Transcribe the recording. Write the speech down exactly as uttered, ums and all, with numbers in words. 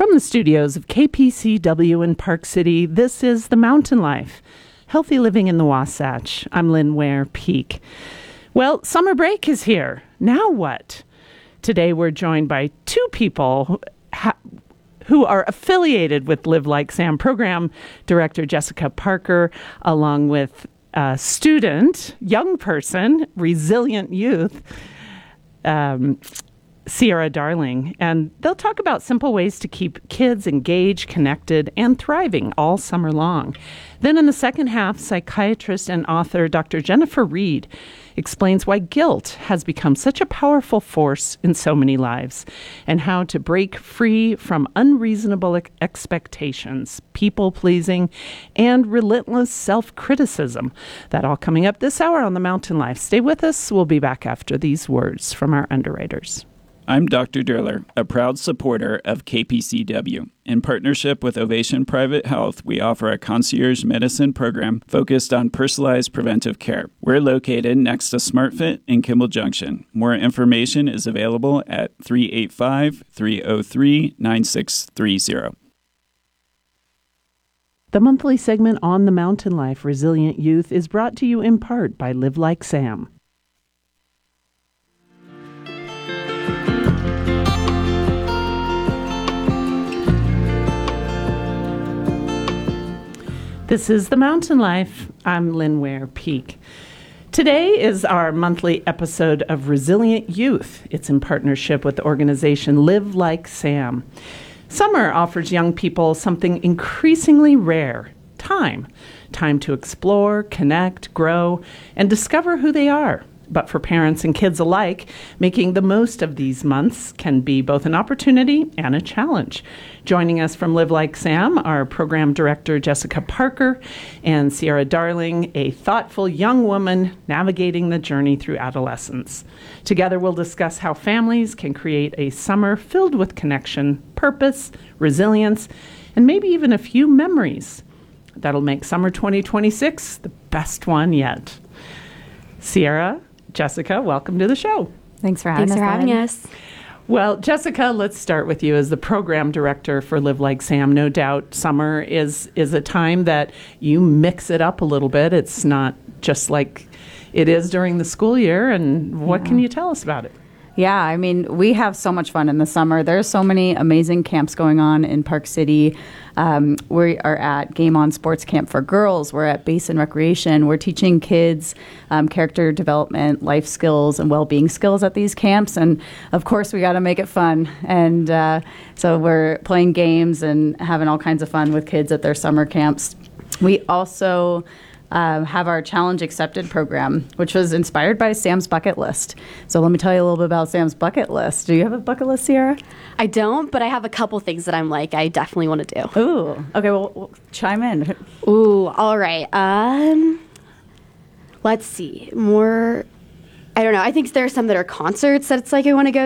From the studios of K P C W in Park City, this is The Mountain Life, Healthy Living in the Wasatch. I'm Lynn Ware Peak. Well, summer break is here. Now what? Today we're joined by two people ha- who are affiliated with Live Like Sam program, Director Jessica Parker, along with a student, young person, resilient youth, um, Sierra Darling, and they'll talk about simple ways to keep kids engaged, connected, and thriving all summer long. Then in the second half, psychiatrist and author Doctor Jennifer Reed explains why guilt has become such a powerful force in so many lives and how to break free from unreasonable ex- expectations, people-pleasing, and relentless self-criticism. That all coming up this hour on The Mountain Life. Stay with us. We'll be back after these words from our underwriters. I'm Doctor Durler, a proud supporter of K P C W. In partnership with Ovation Private Health, we offer a concierge medicine program focused on personalized preventive care. We're located next to SmartFit in Kimball Junction. More information is available at three eight five, three oh three, nine six three zero. The monthly segment on The Mountain Life, Resilient Youth, is brought to you in part by Live Like Sam. This is The Mountain Life. I'm Lynn Ware Peak. Today is our monthly episode of Resilient Youth. It's in partnership with the organization Live Like Sam. Summer offers young people something increasingly rare, time. Time to explore, connect, grow, and discover who they are. But for parents and kids alike, making the most of these months can be both an opportunity and a challenge. Joining us from Live Like Sam are Program Director Jessica Parker and Sierra Darling, a thoughtful young woman navigating the journey through adolescence. Together we'll discuss how families can create a summer filled with connection, purpose, resilience, and maybe even a few memories that'll make summer twenty twenty-six the best one yet. Sierra, Jessica, welcome to the show. Thanks for having Thanks us. for having Ellen. us. Well, Jessica, let's start with you as the program director for Live Like Sam. No doubt summer is is a time that you mix it up a little bit. It's not just like it is during the school year. And what Yeah. can you tell us about it? Yeah, I mean, we have so much fun in the summer. There's so many amazing camps going on in Park City. Um, we are at Game On Sports Camp for Girls. We're at Basin Recreation. We're teaching kids um, character development, life skills, and well-being skills at these camps. And, of course, we got to make it fun. And uh, so we're playing games and having all kinds of fun with kids at their summer camps. We also Uh, have our Challenge Accepted program, which was inspired by Sam's bucket list. So let me tell you a little bit about Sam's bucket list. Do you have a bucket list, Sierra? I don't, but I have a couple things that I'm like, I definitely want to do. Ooh, okay, well, well chime in. Ooh, all right. Um, let's see. More, I don't know. I think there are some that are concerts that it's like I want to go